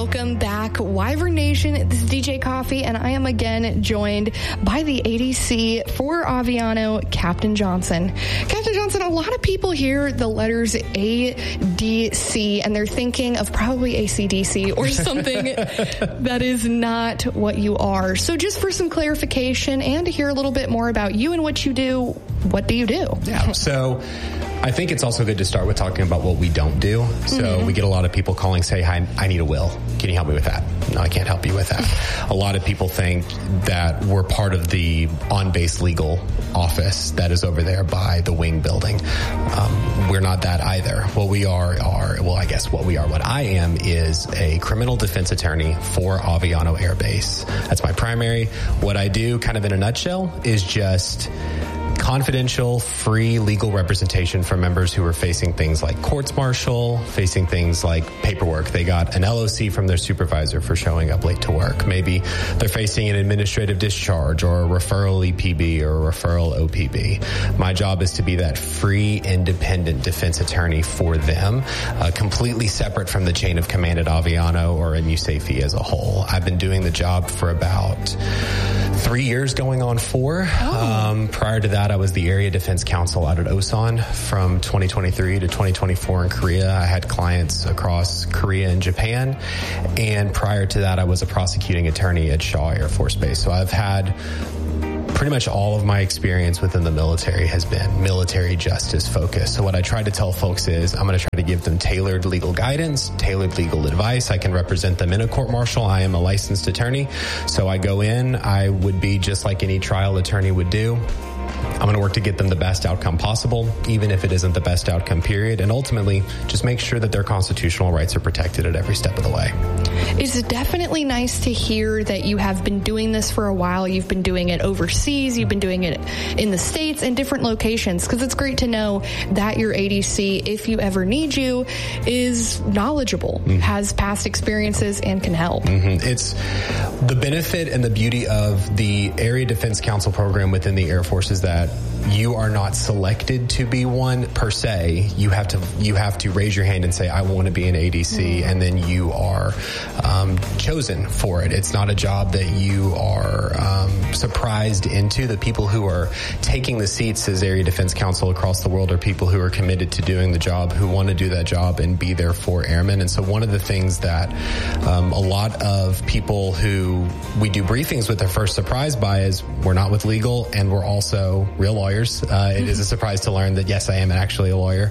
Welcome back, Wyvern Nation. This is DJ Coffee, and I am again joined by the ADC for Aviano, Captain Johnson. Captain Johnson, a lot of people hear the letters ADC, and they're thinking of probably ACDC or something that is not what you are. So just for some clarification and to hear a little bit more about you and what you do, what do you do? Yeah, so I think it's also good to start with talking about what we don't do. So we get a lot of people calling, say, hi, I need a will. Can you help me with that? No, I can't help you with that. A lot of people think that we're part of the on-base legal office that is over there by the wing building. We're not that either. What we are, what I am is a criminal defense attorney for Aviano Air Base. That's my primary. What I do, kind of in a nutshell, is just confidential, free legal representation for members who are facing things like courts-martial, facing things like paperwork. They got an LOC from their supervisor for showing up late to work. Maybe they're facing an administrative discharge or a referral EPB or a referral OPB. My job is to be that free, independent defense attorney for them, completely separate from the chain of command at Aviano or in USAFE as a whole. I've been doing the job for about 3 years, going on 4. Prior to that, I was the Area Defense Counsel out at Osan from 2023 to 2024 in Korea. I had clients across Korea and Japan. And prior to that, I was a prosecuting attorney at Shaw Air Force Base. So I've had pretty much all of my experience within the military has been military justice focused. So what I try to tell folks is I'm going to try to give them tailored legal guidance, tailored legal advice. I can represent them in a court martial. I am a licensed attorney. So I go in, I would be just like any trial attorney would do. I'm going to work to get them the best outcome possible, even if it isn't the best outcome, period. And ultimately, just make sure that their constitutional rights are protected at every step of the way. It's definitely nice to hear that you have been doing this for a while. You've been doing it overseas. You've been doing it in the States and different locations, because it's great to know that your ADC, if you ever need you, is knowledgeable, has past experiences, and can help. It's the benefit and the beauty of the Area Defense Counsel program within the Air Force is that you are not selected to be one per se. You have to raise your hand and say, I want to be an ADC, and then you are chosen for it. It's not a job that you are surprised into. The people who are taking the seats as Area Defense Counsel across the world are people who are committed to doing the job, who want to do that job and be there for airmen. And so one of the things that a lot of people who we do briefings with are first surprised by is we're not with legal, and we're also real lawyers. It is a surprise to learn that, yes, I am actually a lawyer,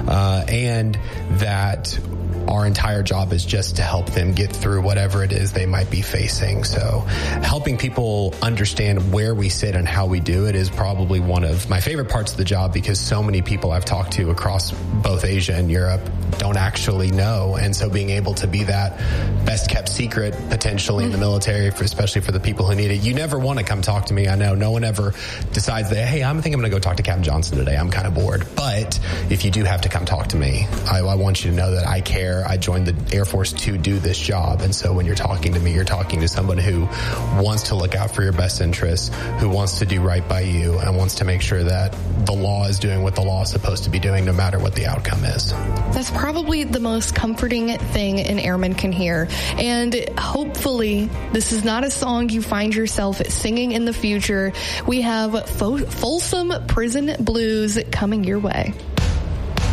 and that our entire job is just to help them get through whatever it is they might be facing. So helping people understand where we sit and how we do it is probably one of my favorite parts of the job, because so many people I've talked to across both Asia and Europe don't actually know. And so being able to be that best kept secret potentially in the military, especially for the people who need it. You never want to come talk to me. I know no one ever decides that, hey, I think I'm going to go talk to Captain Johnson today. I'm kind of bored. But if you do have to come talk to me, I want you to know that I care. I joined the Air Force to do this job. And so when you're talking to me, you're talking to someone who wants to look out for your best interests, who wants to do right by you, and wants to make sure that the law is doing what the law is supposed to be doing, no matter what the outcome is. That's probably the most comforting thing an airman can hear. And hopefully this is not a song you find yourself singing in the future. We have Folsom Prison Blues coming your way.